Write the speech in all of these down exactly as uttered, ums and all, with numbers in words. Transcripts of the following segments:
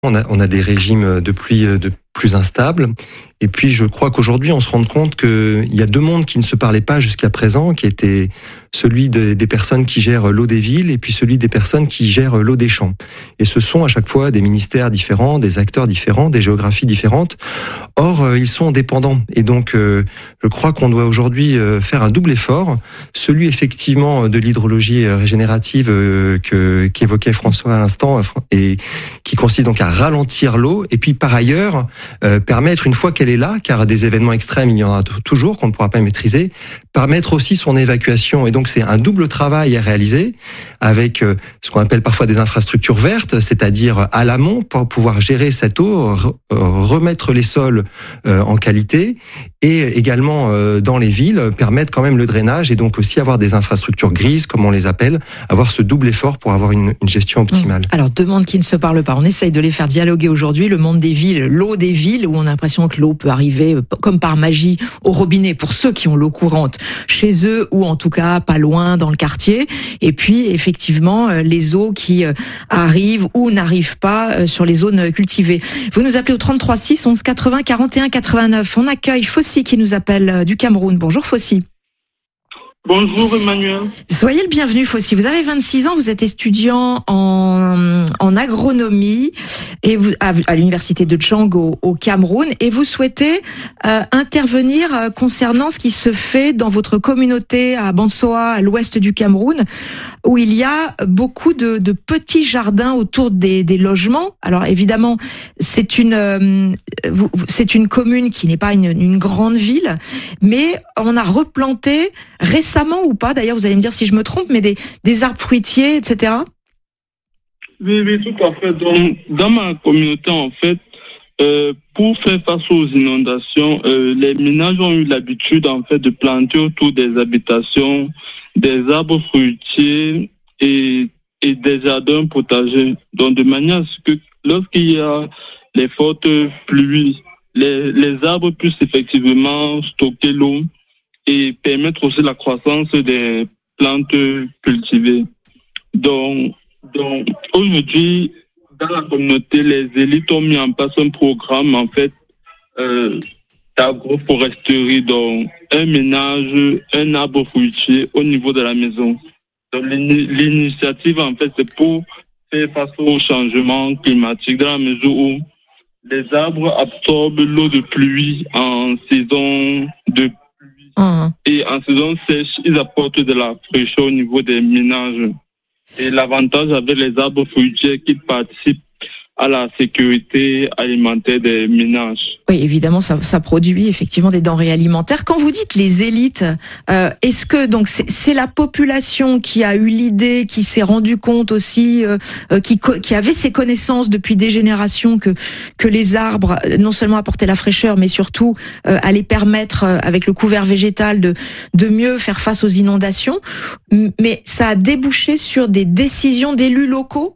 On a, on a des régimes de pluie de plus instables. Et puis, je crois qu'aujourd'hui, on se rend compte qu'il y a deux mondes qui ne se parlaient pas jusqu'à présent, qui étaient celui des, des personnes qui gèrent l'eau des villes et puis celui des personnes qui gèrent l'eau des champs. Et ce sont à chaque fois des ministères différents, des acteurs différents, des géographies différentes. Or, euh, ils sont dépendants. Et donc, euh, je crois qu'on doit aujourd'hui euh, faire un double effort. Celui, effectivement, de l'hydrologie régénérative euh, que, qu'évoquait François à l'instant et qui consiste donc à ralentir l'eau. Et puis, par ailleurs, euh, permettre, une fois qu'elle est là, car des événements extrêmes, il y en a t- toujours qu'on ne pourra pas maîtriser, permettre aussi son évacuation. Et donc, c'est un double travail à réaliser avec euh, ce qu'on appelle parfois des infrastructures vertes, c'est-à-dire à l'amont pour pouvoir gérer cette eau, re- remettre les sols euh, en qualité et également euh, dans les villes, permettre quand même le drainage et donc aussi avoir des infrastructures grises, comme on les appelle, avoir ce double effort pour avoir une, une gestion optimale. Alors, deux mondes qui ne se parlent pas. On essaye de les faire dialoguer aujourd'hui. Le monde des villes, l'eau des villes, où on a l'impression que l'eau peut arriver comme par magie au robinet pour ceux qui ont l'eau courante chez eux ou en tout cas pas loin dans le quartier. Et puis, effectivement, les eaux qui arrivent ou n'arrivent pas sur les zones cultivées. Vous nous appelez au trente-trois six onze quatre-vingts quarante et un quatre-vingt-neuf. On accueille Fossi qui nous appelle du Cameroun. Bonjour Fossi. Bonjour Emmanuel. Soyez le bienvenu Fossi. Vous avez vingt-six ans, vous êtes étudiant en, en agronomie et vous, à, à l'université de Django au Cameroun et vous souhaitez euh, intervenir euh, concernant ce qui se fait dans votre communauté à Bansoa, à l'ouest du Cameroun, où il y a beaucoup de, de petits jardins autour des, des logements. Alors évidemment, c'est une euh, c'est une commune qui n'est pas une, une grande ville, mais on a replanté récemment Récemment ou pas, d'ailleurs, vous allez me dire si je me trompe, mais des, des arbres fruitiers, et cetera. Oui, oui, tout à fait. Donc, dans ma communauté, en fait, euh, pour faire face aux inondations, euh, les ménages ont eu l'habitude, en fait, de planter autour des habitations des arbres fruitiers et, et des jardins potagers. Donc, de manière à ce que lorsqu'il y a les fortes pluies, les, les arbres puissent effectivement stocker l'eau et permettre aussi la croissance des plantes cultivées. Donc, donc aujourd'hui, dans la communauté, les élites ont mis en place un programme, en fait, euh, d'agroforesterie, donc un ménage, un arbre fruitier au niveau de la maison. Donc, l'initiative, en fait, c'est pour faire face au changement climatique, dans la mesure où les arbres absorbent l'eau de pluie en saison de Mmh. Et en saison sèche, ils apportent de la fraîcheur au niveau des ménages. Et l'avantage avec les arbres fruitiers qu'ils participent à la sécurité alimentaire des ménages. Oui, évidemment, ça, ça produit effectivement des denrées alimentaires. Quand vous dites les élites, euh, est-ce que donc c'est, c'est la population qui a eu l'idée, qui s'est rendu compte aussi, euh, qui, qui avait ces connaissances depuis des générations que que les arbres non seulement apportaient la fraîcheur, mais surtout euh, allaient permettre, euh, avec le couvert végétal, de de mieux faire face aux inondations. Mais ça a débouché sur des décisions d'élus locaux.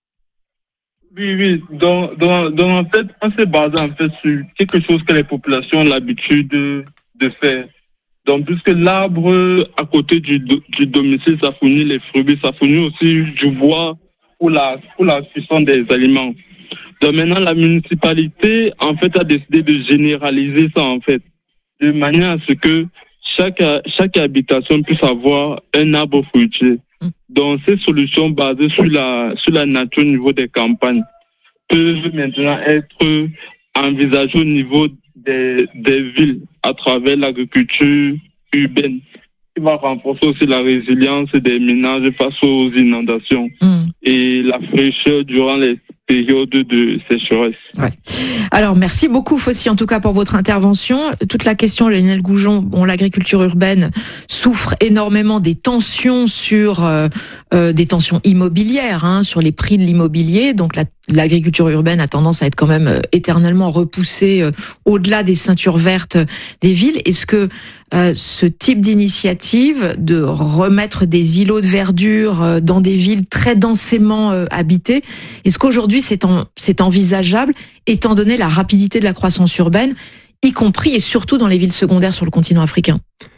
Oui, oui. Donc, donc, donc, en fait, on s'est basé en fait sur quelque chose que les populations ont l'habitude de, de faire. Donc, puisque l'arbre à côté du, du domicile, ça fournit les fruits, ça fournit aussi du bois pour la, pour la cuisson des aliments. Donc, maintenant, la municipalité, en fait, a décidé de généraliser ça, en fait, de manière à ce que chaque, chaque habitation puisse avoir un arbre fruitier. Donc, ces solutions basées sur la, sur la nature au niveau des campagnes peuvent maintenant être envisagées au niveau des, des villes à travers l'agriculture urbaine, qui va renforcer aussi la résilience des ménages face aux inondations mmh. et la fraîcheur durant les périodes de sécheresse. Ouais. Alors, merci beaucoup, Fossi, en tout cas, pour votre intervention. Toute la question, Lionel Goujon, bon, l'agriculture urbaine souffre énormément des tensions sur, euh, euh, des tensions immobilières, hein, sur les prix de l'immobilier. Donc, la, l'agriculture urbaine a tendance à être quand même euh, éternellement repoussée euh, au-delà des ceintures vertes des villes. Est-ce que euh, ce type d'initiative de remettre des îlots de verdure euh, dans des villes très densément euh, habitées, est-ce qu'aujourd'hui c'est, en, c'est envisageable, étant donné la rapidité de la croissance urbaine, y compris et surtout dans les villes secondaires sur le continent africain?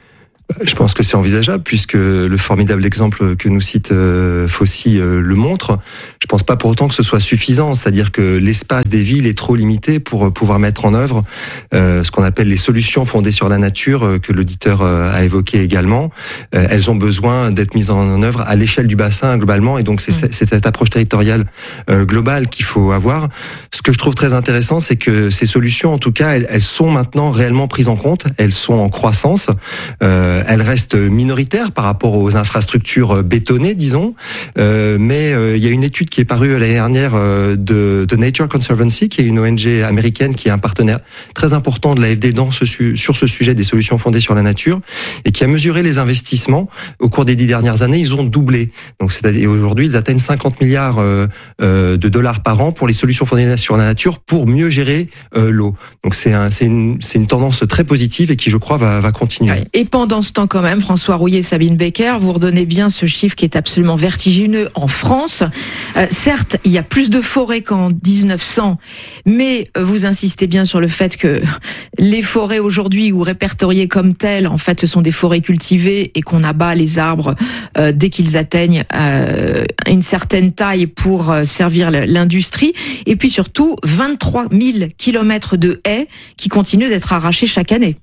Je pense que c'est envisageable puisque le formidable exemple que nous cite euh, Fossi euh, le montre. Je pense pas pour autant que ce soit suffisant, c'est-à-dire que l'espace des villes est trop limité pour pouvoir mettre en œuvre euh, ce qu'on appelle les solutions fondées sur la nature euh, que l'auditeur euh, a évoqué également. Euh, elles ont besoin d'être mises en œuvre à l'échelle du bassin globalement et donc c'est, mmh. c'est cette approche territoriale euh, globale qu'il faut avoir. Ce que je trouve très intéressant, c'est que ces solutions, en tout cas, elles, elles sont maintenant réellement prises en compte, elles sont en croissance. Euh, Elle reste minoritaire par rapport aux infrastructures bétonnées, disons, euh, mais euh, il y a une étude qui est parue l'année dernière euh, de, de Nature Conservancy, qui est une O N G américaine, qui est un partenaire très important de l'A F D dans ce, sur ce sujet des solutions fondées sur la nature, et qui a mesuré les investissements au cours des dix dernières années. Ils ont doublé. Donc, c'est-à-dire aujourd'hui, ils atteignent cinquante milliards euh, euh, de dollars par an pour les solutions fondées sur la nature pour mieux gérer euh, l'eau. Donc, c'est, un, c'est, une, c'est une tendance très positive et qui, je crois, va, va continuer. Et pendant ce temps quand même, François Rouillet et Sabine Becker, vous redonnez bien ce chiffre qui est absolument vertigineux en France. Euh, certes, il y a plus de forêts qu'en dix-neuf cents, mais vous insistez bien sur le fait que les forêts aujourd'hui ou répertoriées comme telles, en fait, ce sont des forêts cultivées et qu'on abat les arbres euh, dès qu'ils atteignent euh, une certaine taille pour euh, servir l'industrie. Et puis surtout, vingt-trois mille kilomètres de haies qui continuent d'être arrachées chaque année.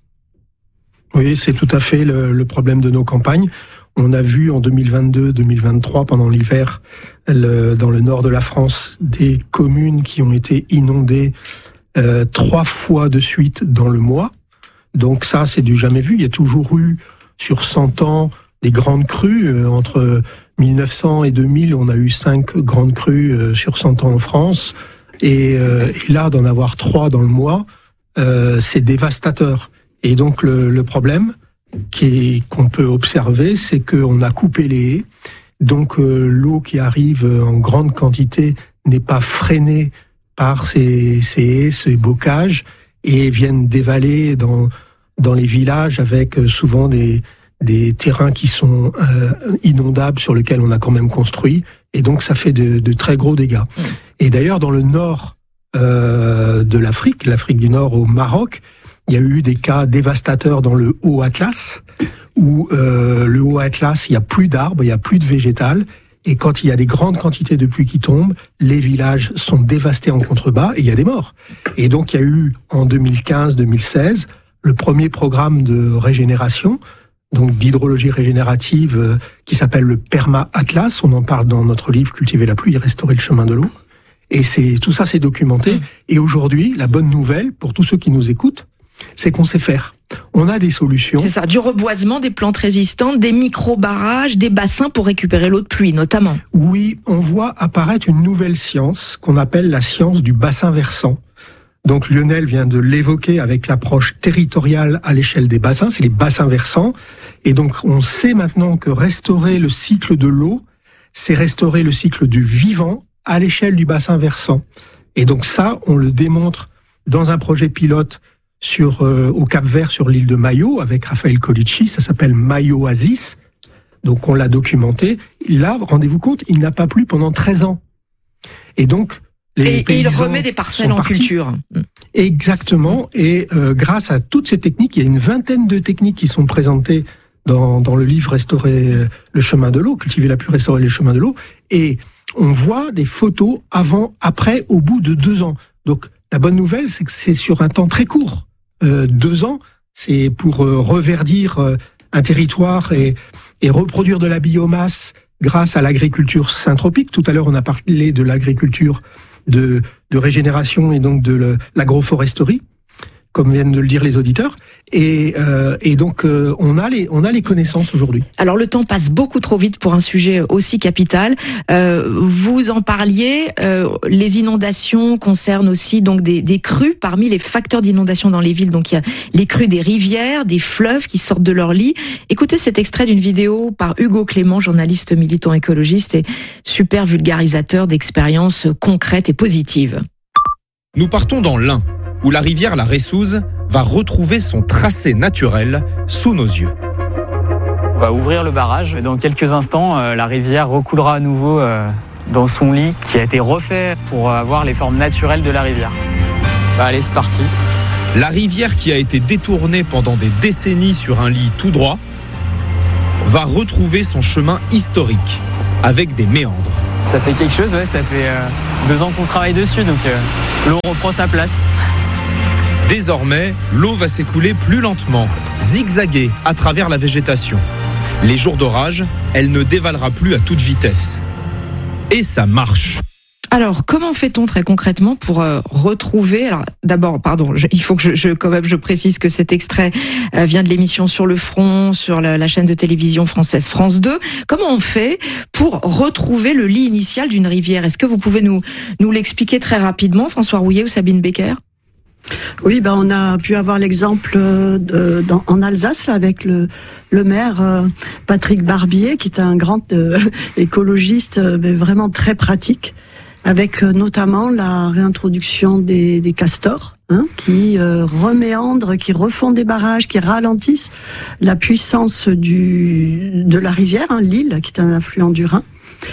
Oui, c'est tout à fait le, le problème de nos campagnes. On a vu en deux mille vingt-deux deux mille vingt-trois, pendant l'hiver, le, dans le nord de la France, des communes qui ont été inondées euh, trois fois de suite dans le mois. Donc ça, c'est du jamais vu. Il y a toujours eu, sur cent ans, des grandes crues. Euh, entre mille neuf cents et deux mille, on a eu cinq grandes crues euh, sur cent ans en France. Et, euh, et là, d'en avoir trois dans le mois, euh, c'est dévastateur. Et donc le, le problème qui est, qu'on peut observer, c'est qu'on a coupé les haies. Donc euh, l'eau qui arrive en grande quantité n'est pas freinée par ces, ces haies, ces bocages, et viennent dévaler dans, dans les villages avec souvent des, des terrains qui sont euh, inondables sur lesquels on a quand même construit. Et donc ça fait de, de très gros dégâts. Mmh. Et d'ailleurs dans le nord euh, de l'Afrique, l'Afrique du Nord au Maroc, il y a eu des cas dévastateurs dans le Haut-Atlas, où euh, le Haut-Atlas, il y a plus d'arbres, il y a plus de végétal, et quand il y a des grandes quantités de pluie qui tombent, les villages sont dévastés en contrebas, et il y a des morts. Et donc il y a eu, en deux mille quinze deux mille seize, le premier programme de régénération, donc d'hydrologie régénérative, euh, qui s'appelle le Perma-Atlas. On en parle dans notre livre « Cultiver la pluie et restaurer le chemin de l'eau ». Et c'est, tout ça, c'est documenté. Et aujourd'hui, la bonne nouvelle, pour tous ceux qui nous écoutent, c'est qu'on sait faire. On a des solutions. C'est ça, du reboisement, des plantes résistantes, des micro-barrages, des bassins pour récupérer l'eau de pluie, notamment. Oui, on voit apparaître une nouvelle science qu'on appelle la science du bassin versant. Donc Lionel vient de l'évoquer avec l'approche territoriale à l'échelle des bassins, c'est les bassins versants. Et donc on sait maintenant que restaurer le cycle de l'eau, c'est restaurer le cycle du vivant à l'échelle du bassin versant. Et donc ça, on le démontre dans un projet pilote sur euh, au Cap-Vert, sur l'île de Mayo, avec Raphaël Colici, ça s'appelle Mayo-Oasis. Donc on l'a documenté. Là, rendez-vous compte, il n'a pas plu pendant treize ans. Et donc, les et, et il remet des parcelles en culture. Exactement. Et euh, grâce à toutes ces techniques, il y a une vingtaine de techniques qui sont présentées dans, dans le livre Restaurer le chemin de l'eau, Cultiver la pluie, restaurer le chemin de l'eau. Et on voit des photos avant, après, au bout de deux ans. Donc la bonne nouvelle, c'est que c'est sur un temps très court. Euh, deux ans, c'est pour euh, reverdir euh, un territoire et, et reproduire de la biomasse grâce à l'agriculture syntropique. Tout à l'heure, on a parlé de l'agriculture de, de régénération et donc de le, l'agroforesterie, comme viennent de le dire les auditeurs. Et, euh, et donc, euh, on a les, on a les connaissances aujourd'hui. Alors, le temps passe beaucoup trop vite pour un sujet aussi capital. Euh, vous en parliez, euh, les inondations concernent aussi donc des, des crues. Parmi les facteurs d'inondation dans les villes, donc il y a les crues des rivières, des fleuves qui sortent de leur lit. Écoutez cet extrait d'une vidéo par Hugo Clément, journaliste militant écologiste et super vulgarisateur d'expériences concrètes et positives. Nous partons dans l'Ain, où la rivière la Ressouze va retrouver son tracé naturel sous nos yeux. On va ouvrir le barrage et dans quelques instants, euh, la rivière recoulera à nouveau euh, dans son lit qui a été refait pour avoir les formes naturelles de la rivière. Bah, allez, c'est parti. La rivière qui a été détournée pendant des décennies sur un lit tout droit va retrouver son chemin historique, avec des méandres. Ça fait quelque chose, ouais, ça fait euh, deux ans qu'on travaille dessus, donc euh, l'eau reprend sa place. Désormais, l'eau va s'écouler plus lentement, zigzaguer à travers la végétation. Les jours d'orage, elle ne dévalera plus à toute vitesse. Et ça marche. Alors, comment fait-on très concrètement pour euh, retrouver... Alors, d'abord, pardon, je, il faut que je, je, quand même, je précise que cet extrait euh, vient de l'émission Sur le front, sur la, la chaîne de télévision française France deux. Comment on fait pour retrouver le lit initial d'une rivière? Est-ce que vous pouvez nous, nous l'expliquer très rapidement, François Rouillet ou Sabine Becker? Oui, ben on a pu avoir l'exemple de, dans, en Alsace là, avec le, le maire euh, Patrick Barbier, qui est un grand euh, écologiste, euh, mais vraiment très pratique, avec euh, notamment la réintroduction des, des castors, hein, qui euh, reméandrent, qui refont des barrages, qui ralentissent la puissance du de la rivière, hein, l'Isle, qui est un affluent du Rhin.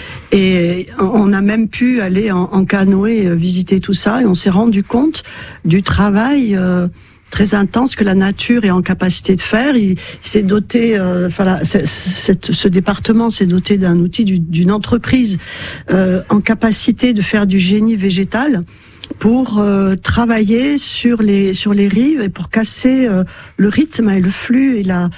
Et on a même pu aller en, en canoë visiter tout ça, et on s'est rendu compte du travail euh, très intense que la nature est en capacité de faire. Il, il s'est doté, euh, enfin, là, c'est, c'est, ce département s'est doté d'un outil, du, d'une entreprise euh, en capacité de faire du génie végétal pour euh, travailler sur les sur les rives et pour casser euh, le rythme et le flux et la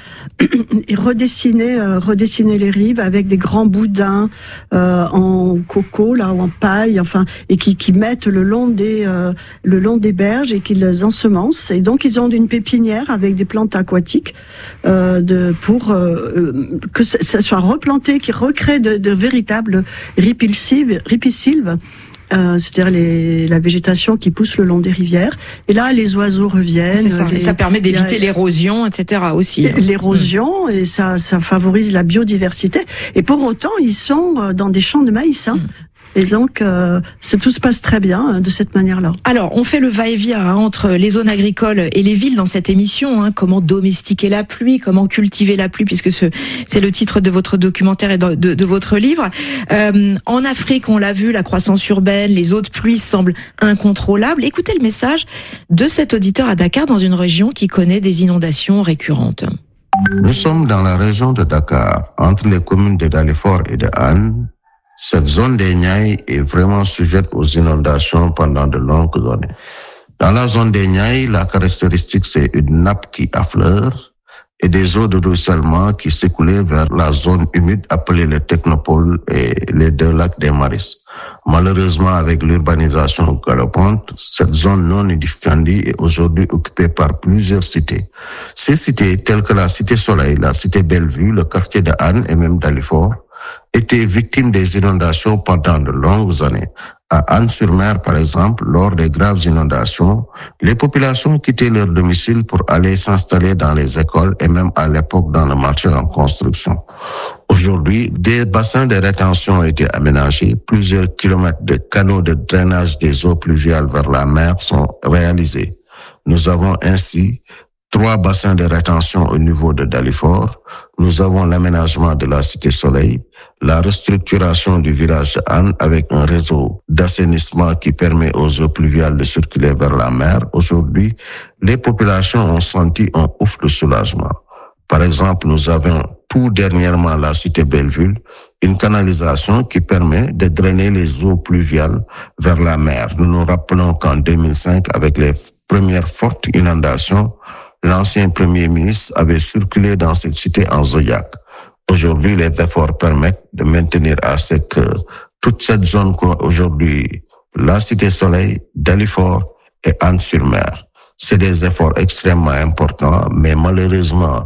et redessiner euh, redessiner les rives avec des grands boudins euh, en coco là ou en paille, enfin, et qui qui mettent le long des euh, le long des berges et qui les ensemencent, et donc ils ont une pépinière avec des plantes aquatiques euh, de pour euh, que ça soit replanté, qui recrée de, de véritables ripisylves ripisylves. Euh, c'est-à-dire les, la végétation qui pousse le long des rivières. Et là, les oiseaux reviennent. C'est ça, les, et ça permet d'éviter a, l'érosion, et cetera aussi. L'érosion, mmh. et ça, ça favorise la biodiversité. Et pour autant, ils sont dans des champs de maïs. Hein. Mmh. Et donc, euh, ça, tout se passe très bien hein, de cette manière-là. Alors, on fait le va-et-vient hein, entre les zones agricoles et les villes dans cette émission. Hein, comment domestiquer la pluie, comment cultiver la pluie, puisque ce, c'est le titre de votre documentaire et de, de, de votre livre. Euh, en Afrique, on l'a vu, la croissance urbaine, les eaux de pluie semblent incontrôlables. Écoutez le message de cet auditeur à Dakar, dans une région qui connaît des inondations récurrentes. Nous sommes dans la région de Dakar, entre les communes de Dalifort et de Hann. Cette zone des Niayes est vraiment sujette aux inondations pendant de longues années. Dans la zone des Niayes, la caractéristique, c'est une nappe qui affleure et des eaux de ruissellement qui s'écoulaient vers la zone humide appelée le Technopole et les deux lacs des Maris. Malheureusement, avec l'urbanisation galopante, cette zone non édificandie est aujourd'hui occupée par plusieurs cités. Ces cités, telles que la cité Soleil, la cité Bellevue, le quartier de Hann et même Dalifort, étaient victimes des inondations pendant de longues années. À Hann-sur-Mer, par exemple, lors des graves inondations, les populations quittaient leur domicile pour aller s'installer dans les écoles et même à l'époque dans le marché en construction. Aujourd'hui, des bassins de rétention ont été aménagés, plusieurs kilomètres de canaux de drainage des eaux pluviales vers la mer sont réalisés. Nous avons ainsi trois bassins de rétention au niveau de Dalifort. Nous avons l'aménagement de la Cité Soleil, la restructuration du village de Hann avec un réseau d'assainissement qui permet aux eaux pluviales de circuler vers la mer. Aujourd'hui, les populations ont senti un ouf de soulagement. Par exemple, nous avons tout dernièrement la Cité Bellevue, une canalisation qui permet de drainer les eaux pluviales vers la mer. Nous nous rappelons qu'en deux mille cinq, avec les premières fortes inondations, l'ancien Premier ministre avait circulé dans cette cité en Zodiac. Aujourd'hui, les efforts permettent de maintenir à ce que toute cette zone aujourd'hui, la Cité Soleil, Dalifort et Hann-sur-Mer. C'est des efforts extrêmement importants, mais malheureusement,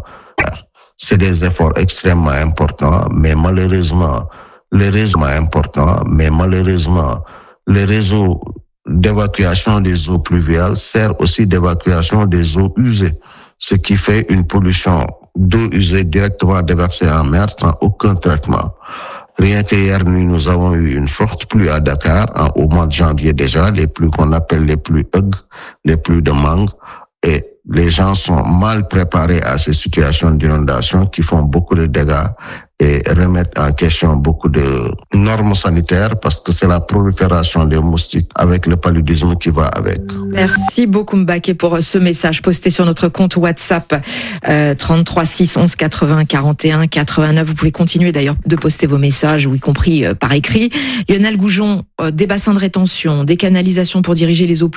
c'est des efforts extrêmement importants, mais malheureusement, les réseaux importants, mais malheureusement, les réseaux d'évacuation des eaux pluviales sert aussi d'évacuation des eaux usées, ce qui fait une pollution d'eau usée directement déversée en mer sans aucun traitement. Rien qu'hier nuit, nous avons eu une forte pluie à Dakar, en, au mois de janvier déjà, les pluies qu'on appelle les pluies Hug, les pluies de mangue, et les gens sont mal préparés à ces situations d'inondation qui font beaucoup de dégâts et remettent en question beaucoup de normes sanitaires parce que c'est la prolifération des moustiques avec le paludisme qui va avec. Merci beaucoup Mbaké pour ce message posté sur notre compte WhatsApp euh, trente-trois six onze quatre-vingts quarante et un quatre-vingt-neuf. Vous pouvez continuer d'ailleurs de poster vos messages, ou y compris euh, par écrit. Lionel Goujon, euh, des bassins de rétention, des canalisations pour diriger les eaux